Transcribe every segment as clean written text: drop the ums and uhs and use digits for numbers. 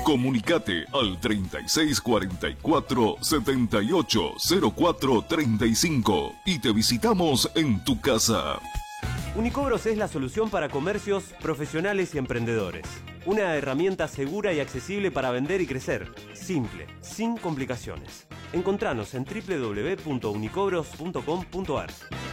Comunicate al 3644-780435 y te visitamos en tu casa. Unicobros es la solución para comercios, profesionales y emprendedores. Una herramienta segura y accesible para vender y crecer. Simple, sin complicaciones. Encontranos en www.unicobros.com.ar.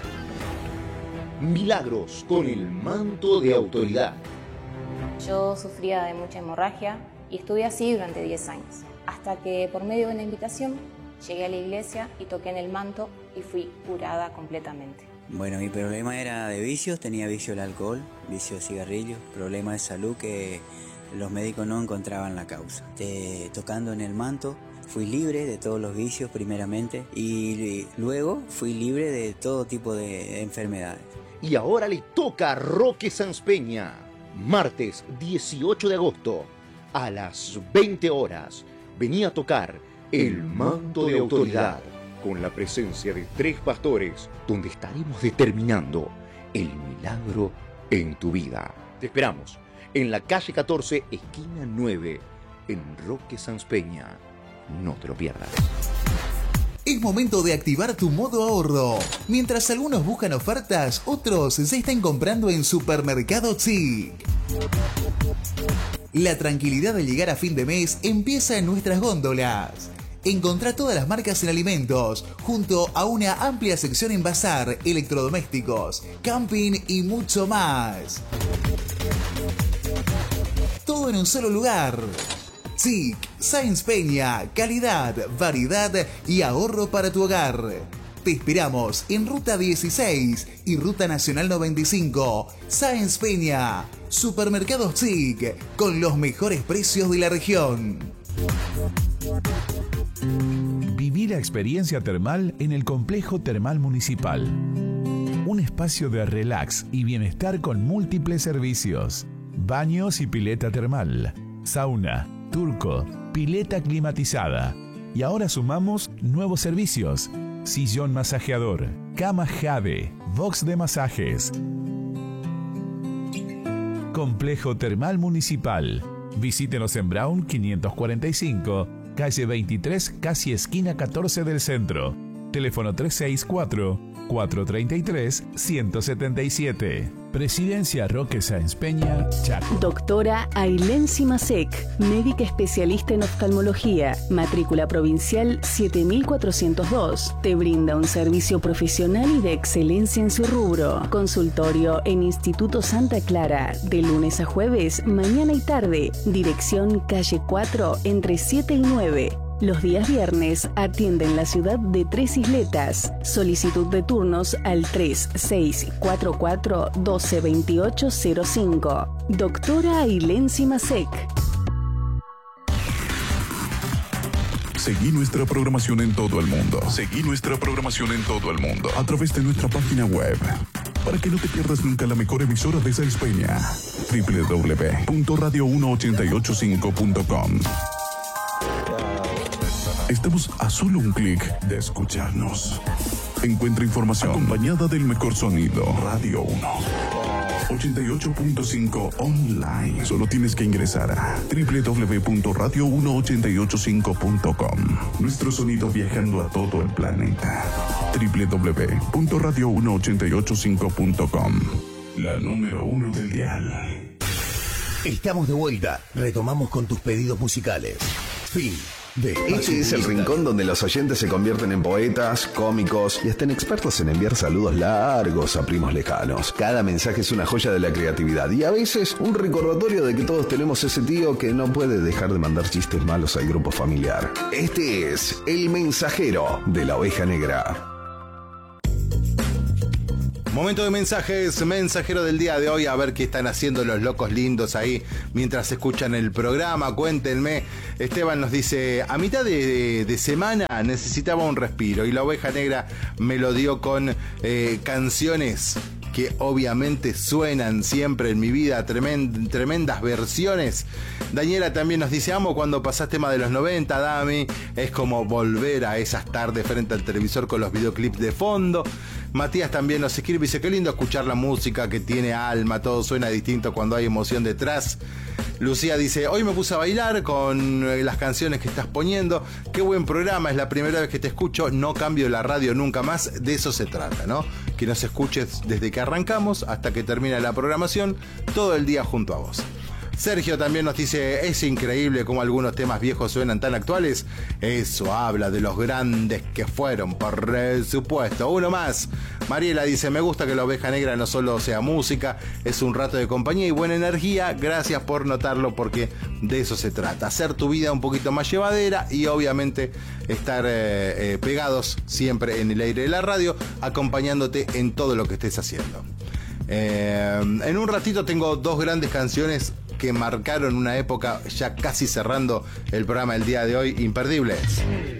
Milagros con el manto de autoridad. Yo sufría de mucha hemorragia y estuve así durante 10 años, hasta que por medio de una invitación llegué a la iglesia y toqué en el manto y fui curada completamente. Bueno, mi problema era de vicios, tenía vicio del alcohol, vicio de cigarrillos, problema de salud que los médicos no encontraban la causa. Tocando en el manto fui libre de todos los vicios primeramente y luego fui libre de todo tipo de enfermedades. Y ahora le toca a Roque Sanz Peña, martes 18 de agosto. A las 20 horas, venía a tocar el manto de autoridad con la presencia de 3 pastores, donde estaremos determinando el milagro en tu vida. Te esperamos en la calle 14, esquina 9, en Roque Sanz Peña. No te lo pierdas. Es momento de activar tu modo ahorro. Mientras algunos buscan ofertas, otros se están comprando en Supermercado Tzic. La tranquilidad de llegar a fin de mes empieza en nuestras góndolas. Encontrá todas las marcas en alimentos, junto a una amplia sección en bazar, electrodomésticos, camping y mucho más. Todo en un solo lugar. Tzic, Sáenz Peña, calidad, variedad y ahorro para tu hogar. Te esperamos en Ruta 16 y Ruta Nacional 95, Sáenz Peña. Supermercados Tzic, con los mejores precios de la región. Viví la experiencia termal en el Complejo Termal Municipal. Un espacio de relax y bienestar con múltiples servicios. Baños y pileta termal, sauna, turco, pileta climatizada. Y ahora sumamos nuevos servicios: sillón masajeador, cama Jade, box de masajes. Complejo Termal Municipal. Visítenos en Brown 545, calle 23, casi esquina 14 del centro. Teléfono 364-433-177. Presidencia Roque Sáenz Peña, Chaco. Doctora Ailén Simasek, médica especialista en oftalmología, matrícula provincial 7402. Te brinda un servicio profesional y de excelencia en su rubro. Consultorio en Instituto Santa Clara, de lunes a jueves, mañana y tarde. Dirección calle 4, entre 7 y 9. Los días viernes atiende en la ciudad de Tres Isletas. Solicitud de turnos al 3644-122805. Doctora Ailén Simasek. Seguí nuestra programación en todo el mundo. Seguí nuestra programación en todo el mundo a través de nuestra página web, para que no te pierdas nunca la mejor emisora de Sáenz Peña. www.radio1885.com. Estamos a solo un clic de escucharnos. Encuentra información acompañada del mejor sonido. Radio 1 88.5 online. Solo tienes que ingresar a www.radio1885.com. Nuestro sonido viajando a todo el planeta. www.radio1885.com. La número 1 del dial. Estamos de vuelta. Retomamos con tus pedidos musicales. Fin. Este es el rincón donde los oyentes se convierten en poetas, cómicos y hasta en expertos en enviar saludos largos a primos lejanos. Cada mensaje es una joya de la creatividad y a veces un recordatorio de que todos tenemos ese tío que no puede dejar de mandar chistes malos al grupo familiar. Este es El Mensajero de la Oveja Negra. Momento de mensajes, mensajero del día de hoy, a ver qué están haciendo los locos lindos ahí mientras escuchan el programa, cuéntenme. Esteban nos dice, a mitad de semana necesitaba un respiro y la Oveja Negra me lo dio con canciones que obviamente suenan siempre en mi vida, tremendas versiones. Daniela también nos dice, amo cuando pasás tema de los 90, Dami, es como volver a esas tardes frente al televisor con los videoclips de fondo. Matías también nos escribe y dice, qué lindo escuchar la música que tiene alma, todo suena distinto cuando hay emoción detrás. Lucía dice, hoy me puse a bailar con las canciones que estás poniendo, qué buen programa, es la primera vez que te escucho, no cambio la radio nunca más, de eso se trata, ¿no? Que nos escuches desde que arrancamos hasta que termina la programación, todo el día junto a vos. Sergio también nos dice, es increíble cómo algunos temas viejos suenan tan actuales. Eso habla de los grandes que fueron, por supuesto. Uno más. Mariela dice, me gusta que la Oveja Negra no solo sea música, es un rato de compañía y buena energía. Gracias por notarlo, porque de eso se trata. Hacer tu vida un poquito más llevadera y obviamente estar pegados siempre en el aire de la radio, acompañándote en todo lo que estés haciendo. En un ratito tengo dos grandes canciones que marcaron una época, ya casi cerrando el programa del día de hoy, imperdibles.